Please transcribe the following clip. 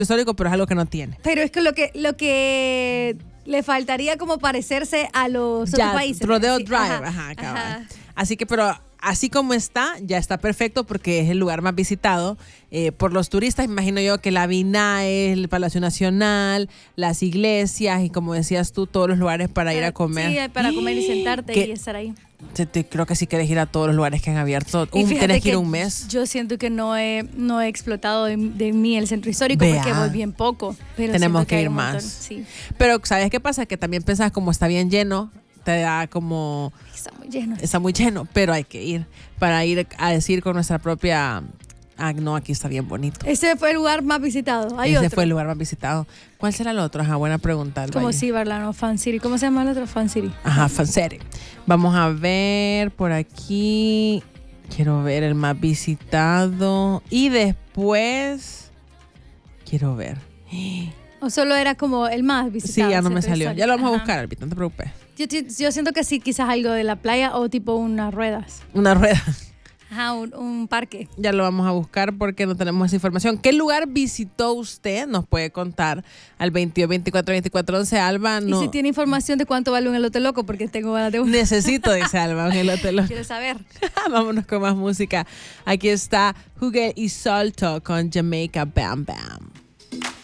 histórico, pero es algo que no tiene. Pero es que lo que le faltaría como parecerse a los otros países. Rodeo Sí, Drive, cabal. Así que, pero así como está, ya está perfecto porque es el lugar más visitado por los turistas. Imagino yo que la Vinae, el Palacio Nacional, las iglesias y, como decías tú, todos los lugares para ir a comer. Sí, para comer y sentarte y estar ahí. Creo que sí quieres ir a todos los lugares que han abierto. Tienes que ir un mes. Yo siento que no he explotado de mí el centro histórico porque voy bien poco. Pero tenemos que ir un más. Sí. Pero ¿sabes qué pasa? Que también pensás, como está bien lleno, te da como... Está muy lleno, pero hay que ir para ir a decir con nuestra propia... no, aquí está bien bonito. Ese fue el lugar más visitado. Ese fue el lugar más visitado. ¿Cuál será el otro? buena pregunta. Como Cibarland o Fan City. ¿Cómo se llama el otro? Fan City. Fan City. Vamos a ver por aquí. Quiero ver el más visitado. Y después... Quiero ver. ¿O solo era como el más visitado? Sí, ya no me salió. Ya lo vamos a buscar, Albita, no te preocupes. Yo siento que sí, quizás algo de la playa o tipo unas ruedas. Una rueda. Un parque. Ya lo vamos a buscar porque no tenemos esa información. ¿Qué lugar visitó usted? Nos puede contar al 22 24 24 11. Alba, no. Y si tiene información de cuánto vale un elote loco, porque tengo ganas de uno. Necesito, dice Alba, un elote loco. ¿Quieres saber? Vámonos con más música. Aquí está Huguet y Salto con Jamaica Bam Bam.